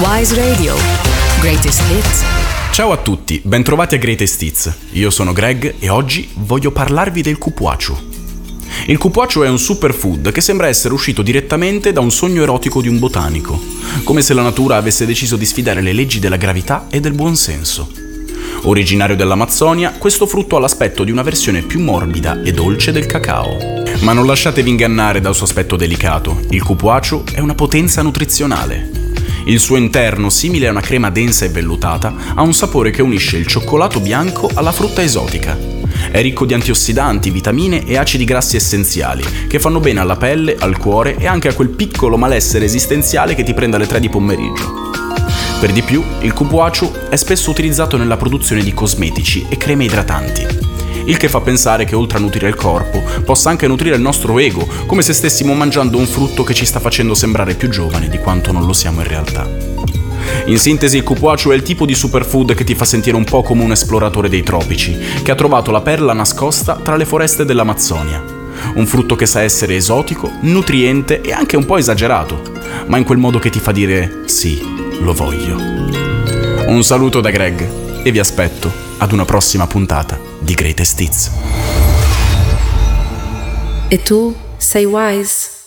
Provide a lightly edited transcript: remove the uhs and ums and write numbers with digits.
Wise Radio. Greatest Hits. Ciao a tutti, bentrovati a Greatest Hits. Io sono Greg e oggi voglio parlarvi del cupuaciu. Il cupuaciu è un superfood che sembra essere uscito direttamente da un sogno erotico di un botanico, come se la natura avesse deciso di sfidare le leggi della gravità e del buonsenso. Originario dell'Amazzonia, questo frutto ha l'aspetto di una versione più morbida e dolce del cacao. Ma non lasciatevi ingannare dal suo aspetto delicato, il cupuaciu è una potenza nutrizionale. Il suo interno, simile a una crema densa e vellutata, ha un sapore che unisce il cioccolato bianco alla frutta esotica. È ricco di antiossidanti, vitamine e acidi grassi essenziali, che fanno bene alla pelle, al cuore e anche a quel piccolo malessere esistenziale che ti prende alle 3 di pomeriggio. Per di più, il cupuaciu è spesso utilizzato nella produzione di cosmetici e creme idratanti, il che fa pensare che oltre a nutrire il corpo, possa anche nutrire il nostro ego, come se stessimo mangiando un frutto che ci sta facendo sembrare più giovani di quanto non lo siamo in realtà. In sintesi, il cupuaciu è il tipo di superfood che ti fa sentire un po' come un esploratore dei tropici, che ha trovato la perla nascosta tra le foreste dell'Amazzonia. Un frutto che sa essere esotico, nutriente e anche un po' esagerato, ma in quel modo che ti fa dire sì, lo voglio. Un saluto da Greg e vi aspetto ad una prossima puntata di Greatest Hits. E tu sei Wise?